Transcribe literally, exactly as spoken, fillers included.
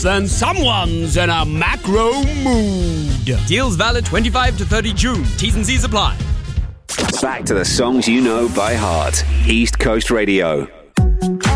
then someone's in a macro mood. Deals valid twenty-fifth to thirtieth of June. T's and C's apply. Back to the songs you know by heart. East Coast Radio.